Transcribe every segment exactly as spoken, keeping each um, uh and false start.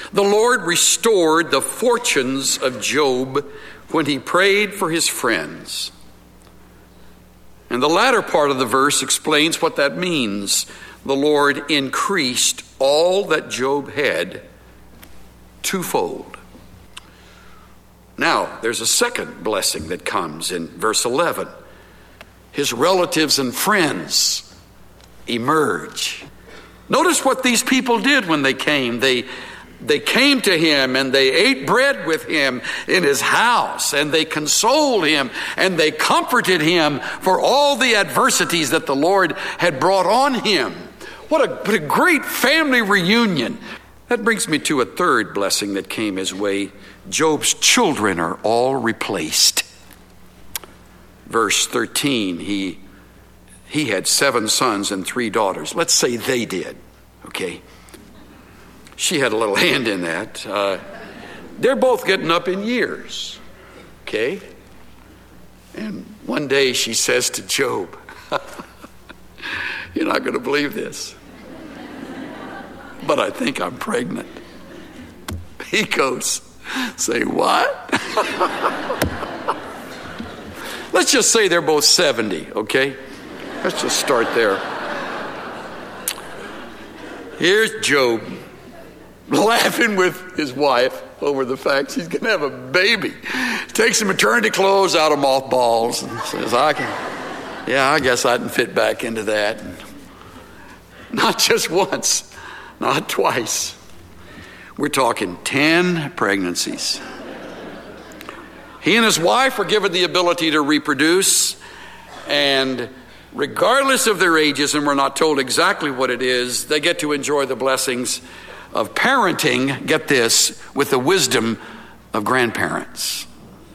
The Lord restored the fortunes of Job when he prayed for his friends. And the latter part of the verse explains what that means. The Lord increased all that Job had twofold. Now, there's a second blessing that comes in verse eleven. His relatives and friends emerge. Notice what these people did when they came. They They came to him and they ate bread with him in his house, and they consoled him and they comforted him for all the adversities that the Lord had brought on him. What a, what a great family reunion. That brings me to a third blessing that came his way. Job's children are all replaced. Verse thirteen, he, he had seven sons and three daughters. Let's say they did, okay? She had a little hand in that. Uh, they're both getting up in years, okay? And one day she says to Job, you're not going to believe this, but I think I'm pregnant. He goes, say what? Let's just say they're both seventy, okay? Let's just start there. Here's Job, laughing with his wife over the fact she's going to have a baby. Takes some maternity clothes out of mothballs and says, I can, yeah, I guess I can fit back into that. And not just once, not twice. We're talking ten pregnancies. He and his wife were given the ability to reproduce, and regardless of their ages, and we're not told exactly what it is, they get to enjoy the blessings of parenting, get this, with the wisdom of grandparents.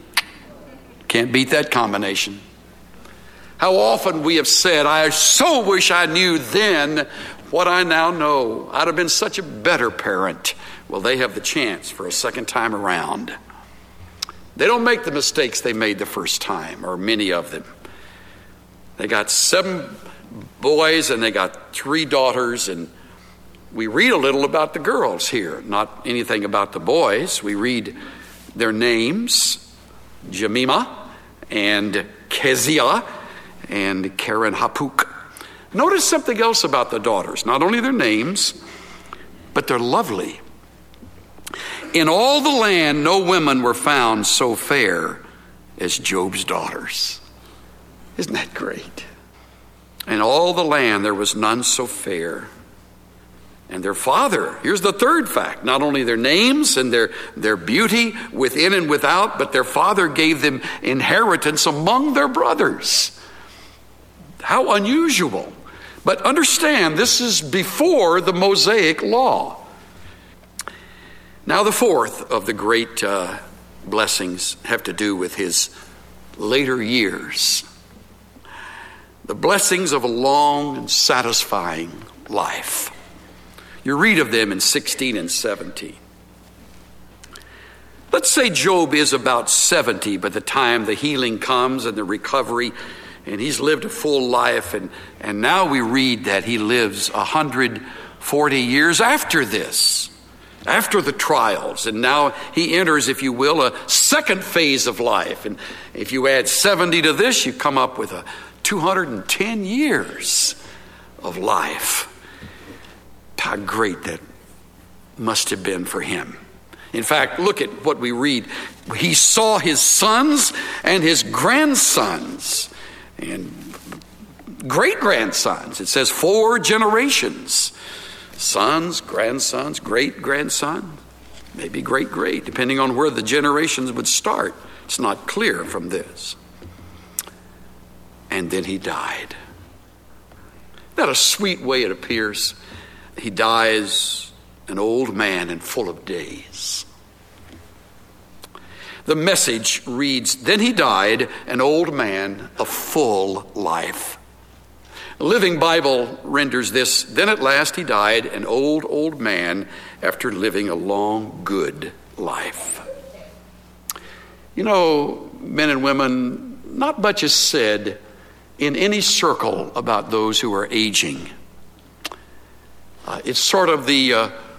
Can't beat that combination. How often we have said, I so wish I knew then what I now know. I'd have been such a better parent. Well, they have the chance for a second time around. They don't make the mistakes they made the first time, or many of them. They got seven boys and they got three daughters, and we read a little about the girls here, not anything about the boys. We read their names, Jemima and Keziah and Karen Hapuk. Notice something else about the daughters. Not only their names, but they're lovely. In all the land, no women were found so fair as Job's daughters. Isn't that great? In all the land, there was none so fair. And their father, here's the third fact, not only their names and their, their beauty within and without, but their father gave them inheritance among their brothers. How unusual. But understand, this is before the Mosaic law. Now the fourth of the great uh, blessings have to do with his later years. The blessings of a long and satisfying life. You read of them in sixteen and seventeen. Let's say Job is about seventy by the time the healing comes and the recovery, and he's lived a full life, and, and now we read that he lives one hundred forty years after this, after the trials, and now he enters, if you will, a second phase of life. And if you add seventy to this, you come up with a two hundred ten years of life. How great that must have been for him. In fact, look at what we read. He saw his sons and his grandsons and great-grandsons. It says four generations. Sons, grandsons, great-grandson, maybe great-great, depending on where the generations would start. It's not clear from this. And then he died. Isn't that a sweet way it appears? He dies an old man and full of days. The Message reads, then he died an old man of full life. The Living Bible renders this, then at last he died an old, old man after living a long, good life. You know, men and women, not much is said in any circle about those who are aging. Uh, it's sort of the uh,